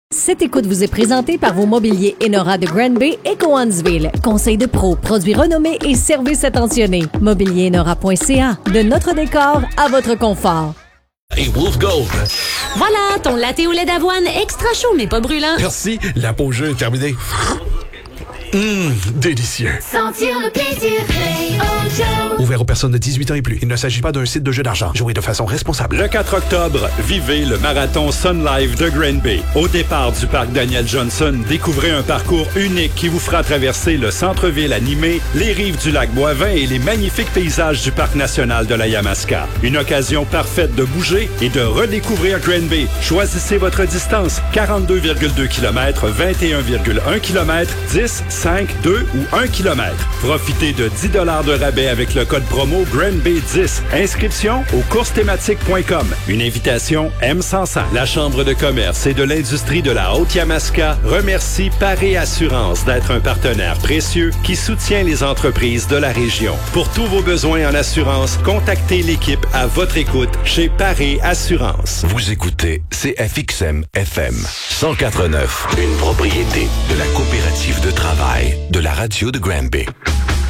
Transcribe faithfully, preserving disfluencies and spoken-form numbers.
Cette écoute vous est présentée par vos mobiliers Enora de Granby et Cowansville. Conseil de pro, produits renommés et services attentionnés. mobilier enora point c a. De notre décor à votre confort. Et Wolf Gold. Voilà, ton latte au lait d'avoine extra chaud mais pas brûlant. Merci, la pause jeu est terminée. Hum, délicieux. Sentir le plaisir, Play Ojo. Ouvert aux personnes de dix-huit ans et plus. Il ne s'agit pas d'un site de jeu d'argent. Jouez de façon responsable. Le quatre octobre, vivez le marathon Sun Life de Granby. Au départ du parc Daniel Johnson, découvrez un parcours unique qui vous fera traverser le centre-ville animé, les rives du lac Boivin et les magnifiques paysages du parc national de la Yamaska. Une occasion parfaite de bouger et de redécouvrir Granby. Choisissez votre distance, quarante-deux virgule deux kilomètres, vingt et un virgule un kilomètres, dix, cinq, deux ou un kilomètre. Profitez de dix dollars de rabais avec le code promo Granby dix. Inscription au courses thématiques point com. Une invitation M cent cinq. La Chambre de commerce et de l'industrie de la Haute-Yamaska remercie Paré Assurance d'être un partenaire précieux qui soutient les entreprises de la région. Pour tous vos besoins en assurance, contactez l'équipe à votre écoute chez Paré Assurance. Vous écoutez C F X M F M cent quatre neuf, une propriété de la coopérative de travail de la radio de Granby.